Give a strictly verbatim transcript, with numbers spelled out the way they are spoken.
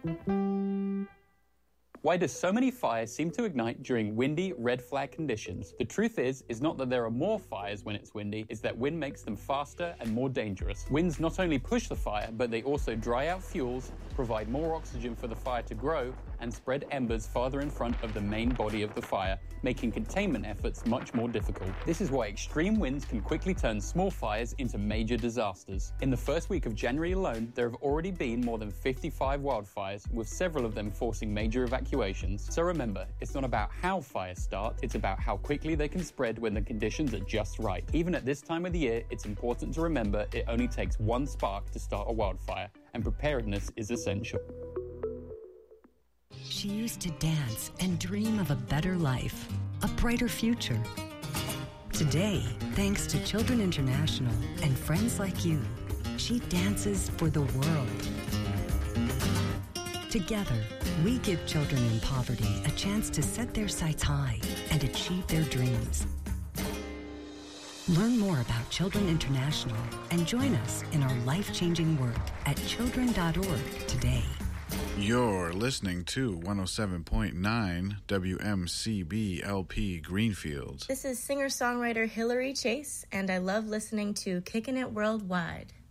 Why do so many fires seem to ignite during windy red flag conditions? The truth is, is not that there are more fires when it's windy, it's that wind makes them faster and more dangerous. Winds not only push the fire, but they also dry out fuels, provide more oxygen for the fire to grow, and spread embers farther in front of the main body of the fire, making containment efforts much more difficult. This is why extreme winds can quickly turn small fires into major disasters. In the first week of January alone, there have already been more than fifty-five wildfires, with several of them forcing major evacuations. So remember, it's not about how fires start, it's about how quickly they can spread when the conditions are just right. Even at this time of the year, it's important to remember it only takes one spark to start a wildfire, and preparedness is essential. She used to dance and dream of a better life, a brighter future. Today, thanks to Children International and friends like you, she dances for the world. Together, we give children in poverty a chance to set their sights high and achieve their dreams. Learn more about Children International and join us in our life-changing work at children dot org today. You're listening to one oh seven point nine W M C B L P Greenfield. This is singer-songwriter Hillary Chase, and I love listening to Kickin' It Worldwide.